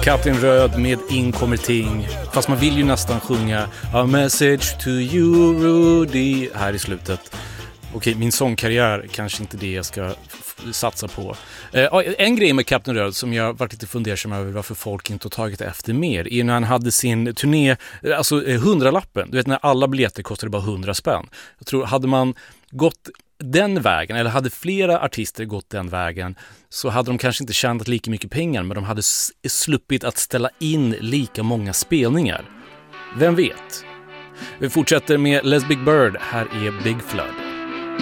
Kapten Röd med In kommer ting. Fast man vill ju nästan sjunga A message to you Rudy här i slutet. Okej, min sångkarriär kanske inte det jag ska satsa på. En grej med Kapten Röd som jag varit lite fundersam över varför folk inte har tagit efter mer är när han hade sin turné, alltså 100-lappen. Du vet när alla biljetter kostade bara 100 spänn. Jag tror hade man gått den vägen, eller hade flera artister gått den vägen, så hade de kanske inte tjänat lika mycket pengar, men de hade sluppit att ställa in lika många spelningar. Vem vet? Vi fortsätter med Les Big Bird, här är Big Flood.